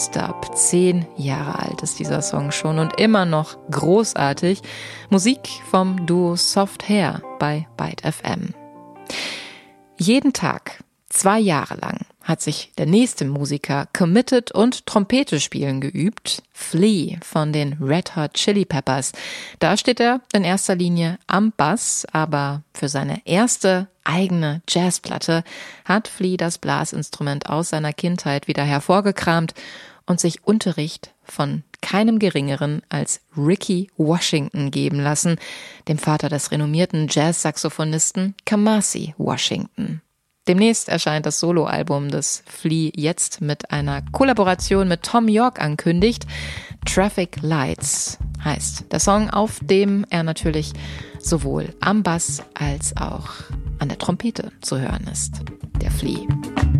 Stop. 10 Jahre alt ist dieser Song schon und immer noch großartig. Musik vom Duo Soft Hair bei Byte FM. Jeden Tag, 2 Jahre lang, hat sich der nächste Musiker committed und Trompete spielen geübt. Flea von den Red Hot Chili Peppers. Da steht er in erster Linie am Bass, aber für seine erste eigene Jazzplatte hat Flea das Blasinstrument aus seiner Kindheit wieder hervorgekramt und sich Unterricht von keinem Geringeren als Ricky Washington geben lassen, dem Vater des renommierten Jazz-Saxophonisten Kamasi Washington. Demnächst erscheint das Soloalbum, das Flea jetzt mit einer Kollaboration mit Thom Yorke ankündigt. Traffic Lights heißt der Song, auf dem er natürlich sowohl am Bass als auch an der Trompete zu hören ist. Der Flea.